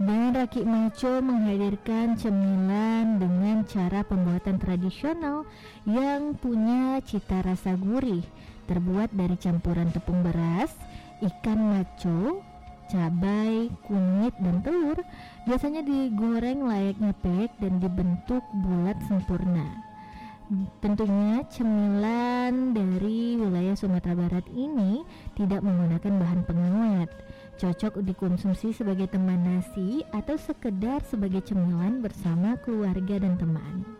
Dan Raki Maco menghadirkan cemilan dengan cara pembuatan tradisional yang punya cita rasa gurih, terbuat dari campuran tepung beras, ikan maco, cabai, kunyit, dan telur. Biasanya digoreng layaknya pek dan dibentuk bulat sempurna. Tentunya cemilan dari wilayah Sumatera Barat ini tidak menggunakan bahan pengawet. Cocok dikonsumsi sebagai teman nasi atau sekedar sebagai cemilan bersama keluarga dan teman.